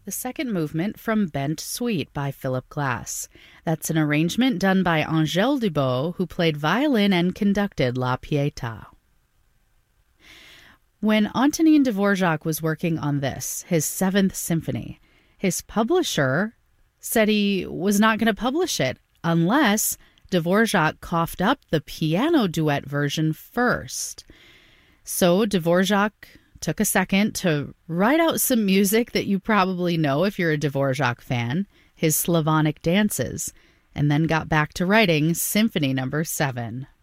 the second movement from Bent Suite by Philip Glass. That's an arrangement done by Angèle Dubot, who played violin and conducted La Pietà. When Antonin Dvorak was working on this, his Seventh Symphony, his publisher said he was not going to publish it unless Dvorak coughed up the piano duet version first. So Dvorak took a second to write out some music that you probably know if you're a Dvorak fan, his Slavonic dances, and then got back to writing Symphony No. 7.